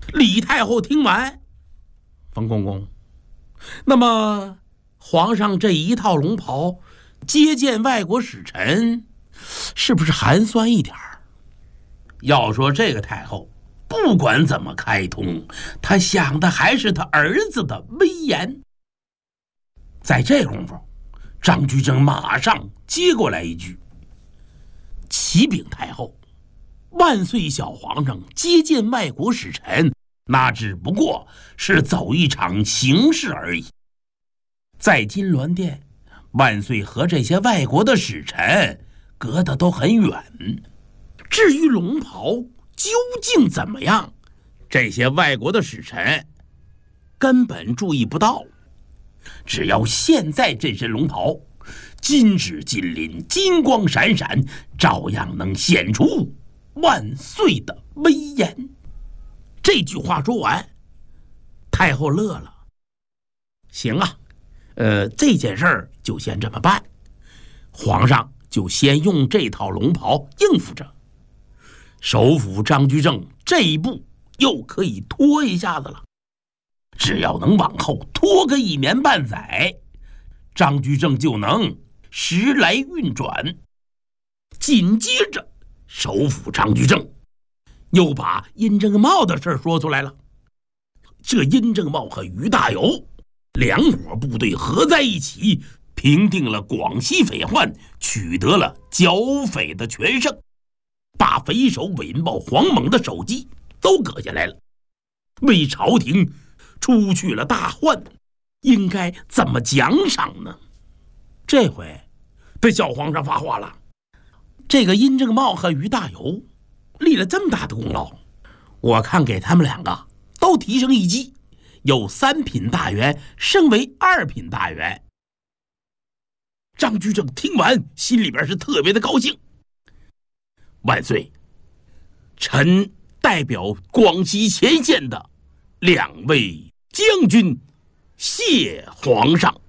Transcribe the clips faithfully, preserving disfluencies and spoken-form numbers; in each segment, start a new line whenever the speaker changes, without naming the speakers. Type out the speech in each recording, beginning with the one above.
李太后听完，冯公公，那么皇上这一套龙袍接见外国使臣，是不是寒酸一点儿？要说这个太后，不管怎么开通，她想的还是她儿子的威严。在这功夫，张居正马上接过来一句：“启禀太后，万岁小皇上接见外国使臣，那只不过是走一场形式而已。在金銮殿，万岁和这些外国的使臣隔得都很远。至于龙袍究竟怎么样，这些外国的使臣根本注意不到。只要现在这身龙袍金枝金鳞，金光闪闪，照样能显出万岁的威严。”这句话说完，太后乐了。行啊，呃，这件事儿就先这么办，皇上就先用这套龙袍应付着。首辅张居正这一步又可以拖一下子了，只要能往后拖个一年半载，张居正就能时来运转。紧接着，首辅张居正又把殷正茂的事说出来了。这殷正茂和于大猷两伙部队合在一起，平定了广西匪患，取得了剿匪的全胜，把匪首韦豹黄猛的首级都割下来了，为朝廷除去了大患。应该怎么奖赏呢？这回被小皇上发话了，这个殷正茂和于大猷立了这么大的功劳，我看给他们两个都提升一级，由三品大员升为二品大员。张居正听完心里边是特别的高兴。万岁，臣代表广西前线的两位将军谢皇上。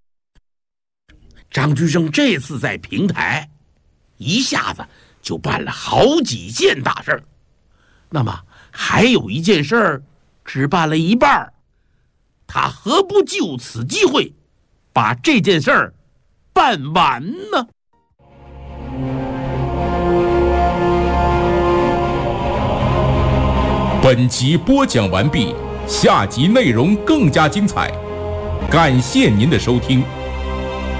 张居正这次在平台一下子就办了好几件大事儿，那么还有一件事儿只办了一半，他何不就此机会把这件事儿办完呢？
本集播讲完毕，下集内容更加精彩，感谢您的收听。